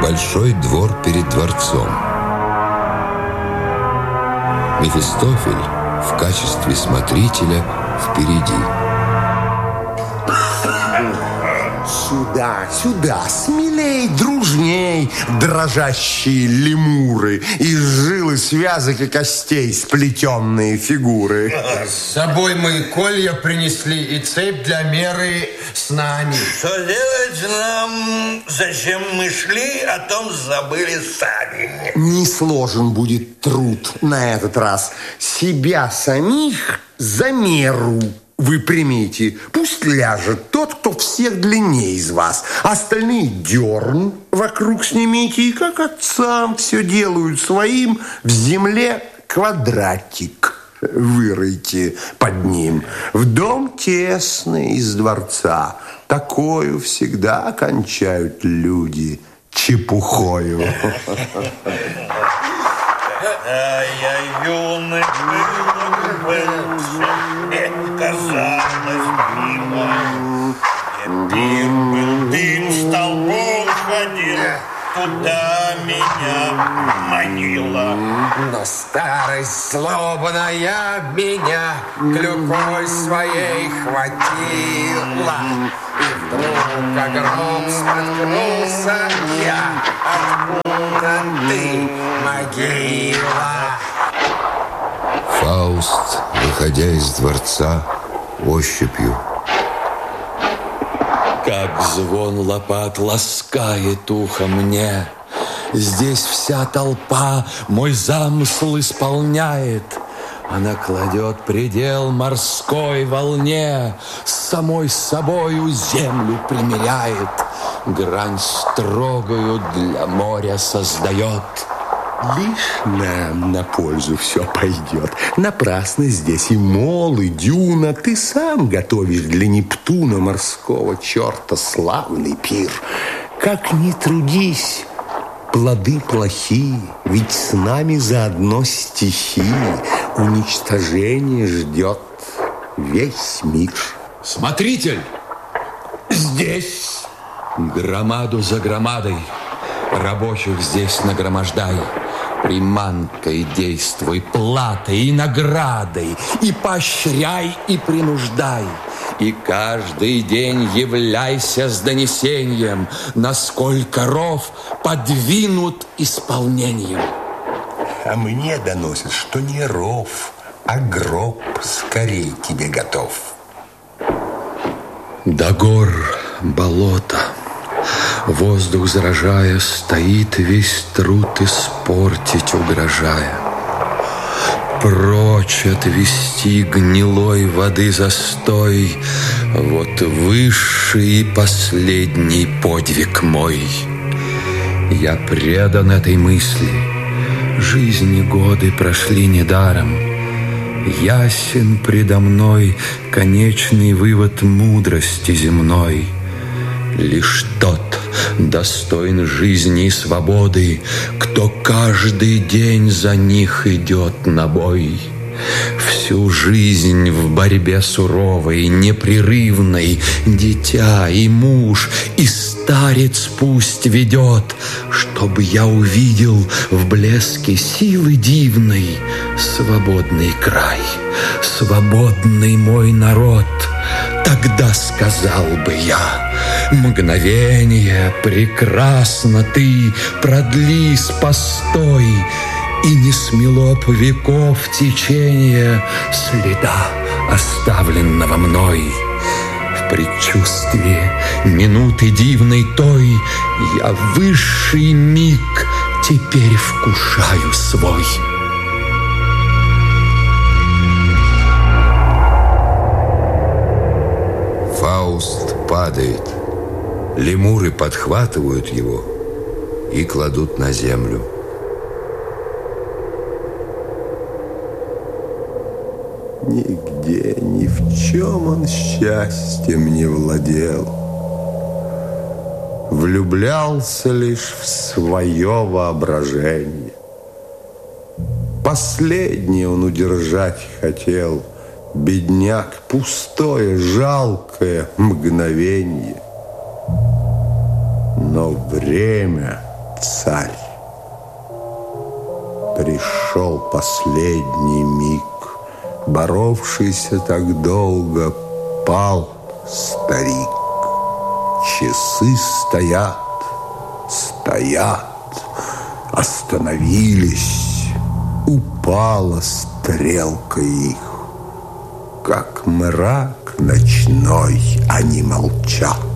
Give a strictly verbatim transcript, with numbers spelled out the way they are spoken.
Большой двор перед дворцом. Мефистофель в качестве смотрителя впереди. Сюда, сюда, смелей, дружней, дрожащие лемуры, из жил и связок и костей сплетенные фигуры. С собой мы колья принесли и цепь для меры с нами. Что делать нам? Зачем мы шли, о том забыли сами. Не сложен будет труд на этот раз. Себя самих за меру вы примите. Пусть ляжет тот, кто всех длиннее из вас. Остальные дерн вокруг снимите. И как отцам все делают своим, в земле квадратик выройте под ним. В дом тесный из дворца. Такою всегда кончают люди чепухою. Когда я юный был, мне казалось мимо. Пир был, дым столбом ходил, туда меня манила. Но старость злобная меня клюкой своей хватила. И вдруг огром споткнулся я. Откуда ты, могила? Фауст, выходя из дворца, ощупью. Как звон лопат ласкает ухо мне. Здесь вся толпа мой замысл исполняет. Она кладет предел морской волне, с самой собою землю примиряет, грань строгую для моря создает. Лишь нам на пользу все пойдет. Напрасно здесь и мол, и дюна. Ты сам готовишь для Нептуна, морского черта, славный пир. Как ни трудись, плоды плохие, ведь с нами заодно стихии. Уничтожение ждет весь мир. Смотритель! Здесь. Громаду за громадой рабочих здесь нагромождай. Приманкой действуй, платой и наградой, и поощряй, и принуждай. И каждый день являйся с донесением, насколько ров подвинут исполнением. А мне доносят, что не ров, а гроб скорей тебе готов. До гор болото, воздух заражая, стоит весь труд испортить угрожая. Прочь отвести гнилой воды застой, вот высший и последний подвиг мой. Я предан этой мысли, жизни годы прошли недаром. Ясен предо мной конечный вывод мудрости земной. Лишь тот достоин жизни и свободы, кто каждый день за них идет на бой. Всю жизнь в борьбе суровой, непрерывной, дитя и муж, и старец пусть ведет, чтобы я увидел в блеске силы дивной свободный край, свободный мой народ. Тогда сказал бы я: мгновение прекрасно ты, продли с постой, и не смело б веков течение следа, оставленного мной. В предчувствии минуты дивной той я высший миг теперь вкушаю свой. Фауст падает. Лемуры подхватывают его и кладут на землю. Нигде, ни в чем он счастьем не владел. Влюблялся лишь в свое воображение. Последнее он удержать хотел. Бедняк, пустое, жалкое мгновенье. Но время царь. Пришел последний миг, боровшийся так долго, пал старик. Часы стоят, стоят, остановились, упала стрелка их. Как мрак ночной они молчат.